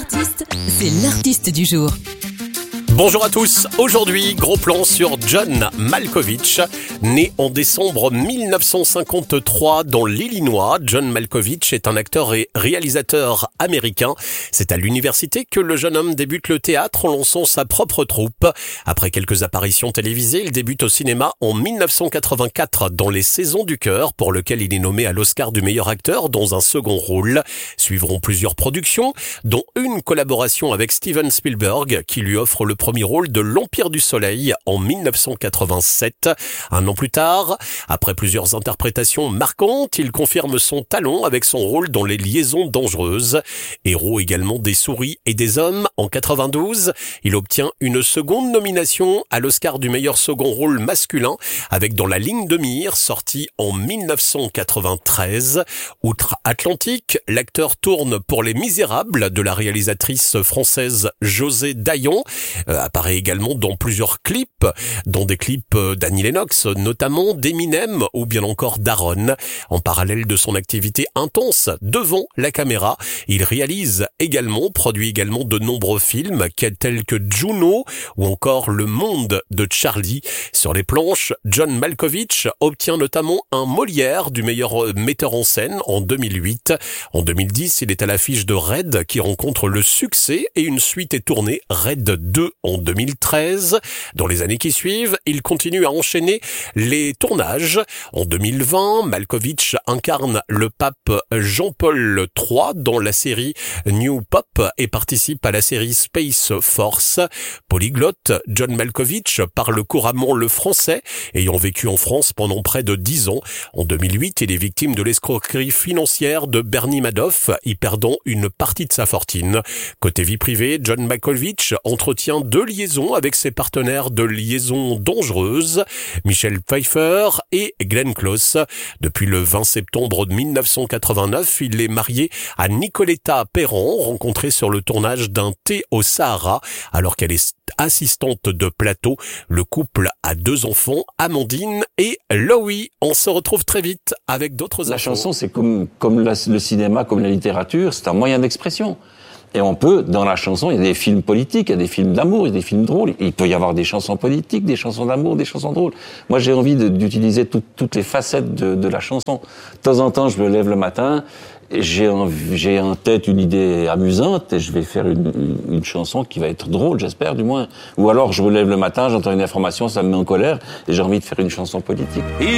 artiste, c'est l'artiste du jour. Bonjour à tous, aujourd'hui gros plan sur John Malkovich. Né en décembre 1953 dans l'Illinois, John Malkovich est un acteur et réalisateur américain. C'est à l'université que le jeune homme débute le théâtre en lançant sa propre troupe. Après quelques apparitions télévisées, il débute au cinéma en 1984 dans Les Saisons du Cœur, pour lequel il est nommé à l'Oscar du meilleur acteur dans un second rôle. Suivront plusieurs productions, dont une collaboration avec Steven Spielberg qui lui offre le premier rôle de l'Empire du Soleil en 1987. Un an plus tard, après plusieurs interprétations marquantes, il confirme son talent avec son rôle dans Les Liaisons dangereuses. Héros également des Souris et des Hommes en 92, il obtient une seconde nomination à l'Oscar du meilleur second rôle masculin avec Dans la ligne de mire, sorti en 1993. Outre-Atlantique, l'acteur tourne pour Les Misérables de la réalisatrice française José Dayan, apparaît également dans plusieurs clips, dont des clips d'Annie Lennox, notamment d'Eminem ou bien encore d'Aaron. En parallèle de son activité intense devant la caméra, il produit également de nombreux films tels que Juno ou encore Le Monde de Charlie. Sur les planches, John Malkovich obtient notamment un Molière du meilleur metteur en scène en 2008. En 2010, il est à l'affiche de Red qui rencontre le succès et une suite est tournée, Red 2 en 2013. Dans les années qui suivent, il continue à enchaîner les tournages. En 2020, Malkovich incarne le pape Jean-Paul III dans la série New Pop et participe à la série Space Force. Polyglotte, John Malkovich parle couramment le français, ayant vécu en France pendant près de 10 ans. En 2008, il est victime de l'escroquerie financière de Bernie Madoff, y perdant une partie de sa fortune. Côté vie privée, John Malkovich entretient 2 liaisons avec ses partenaires de Liaisons dangereuses, Michelle Pfeiffer et Glenn Close. Depuis le 20 septembre 1989, il est marié à Nicoletta Perron, rencontrée sur le tournage d'un thé au Sahara, alors qu'elle est assistante de plateau. Le couple a 2 enfants, Amandine et Loï. On se retrouve très vite avec d'autres infos. La chanson, c'est comme le cinéma, comme la littérature, c'est un moyen d'expression. Et on peut, dans la chanson, il y a des films politiques, il y a des films d'amour, il y a des films drôles. Il peut y avoir des chansons politiques, des chansons d'amour, des chansons drôles. Moi, j'ai envie d'utiliser toutes les facettes de la chanson. De temps en temps, je me lève le matin, et j'ai en tête une idée amusante et je vais faire une chanson qui va être drôle, j'espère du moins. Ou alors, je me lève le matin, j'entends une information, ça me met en colère et j'ai envie de faire une chanson politique.